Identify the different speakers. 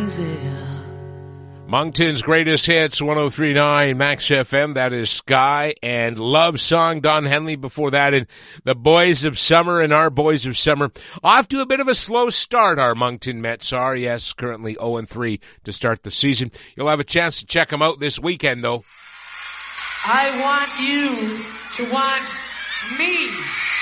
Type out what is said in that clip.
Speaker 1: easy.
Speaker 2: Moncton's greatest hits, 103.9 Max FM. That is Sky and Love Song. Don Henley before that, and the Boys of Summer and Our Boys of Summer. Off to a bit of a slow start, our Moncton Mets are. Yes, currently 0-3 to start the season. You'll have a chance to check them out this weekend, though.
Speaker 1: I want you to want me.